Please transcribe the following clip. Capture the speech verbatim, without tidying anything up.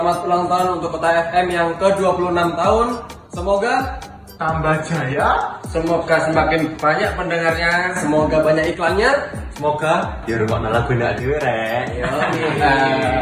Selamat ulang tahun untuk Kota F M yang ke dua puluh enam tahun. Semoga tambah jaya. Semoga semakin banyak pendengarnya. Semoga banyak iklannya. Semoga ya rumah lagu nak dhewe rek. Yo,